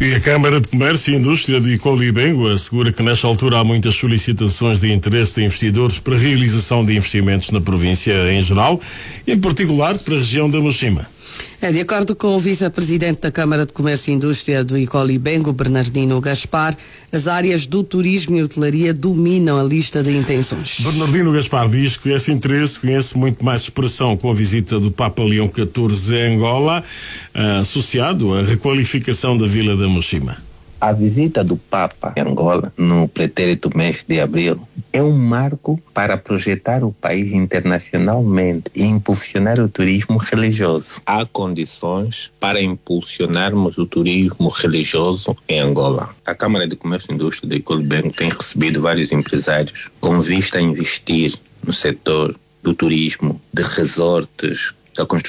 E a Câmara de Comércio e Indústria de Icolibengo assegura que nesta altura há muitas solicitações de interesse de investidores para a realização de investimentos na província em geral, em particular para a região da Mochima. De acordo com o vice-presidente da Câmara de Comércio e Indústria do Icolibengo, Bernardino Gaspar, as áreas do turismo e hotelaria dominam a lista de intenções. Bernardino Gaspar diz que esse interesse conhece muito mais expressão com a visita do Papa Leão XIV a Angola, associado à requalificação da Vila da Mochima. A visita do Papa em Angola, no pretérito mês de abril, é um marco para projetar o país internacionalmente e impulsionar o turismo religioso. Há condições para impulsionarmos o turismo religioso em Angola. A Câmara de Comércio e Indústria de Icolibengo tem recebido vários empresários com vista a investir no setor do turismo, de resorts, da construção